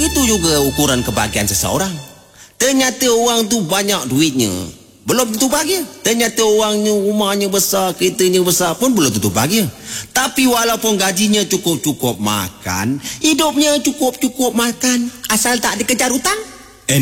Itu juga ukuran kebahagiaan seseorang. Ternyata orang tu banyak duitnya, belum tentu bahagia. Ternyata orangnya rumahnya besar, keretanya besar pun belum tentu bahagia. Tapi walaupun gajinya cukup-cukup makan, hidupnya cukup-cukup makan, asal tak dikejar hutang,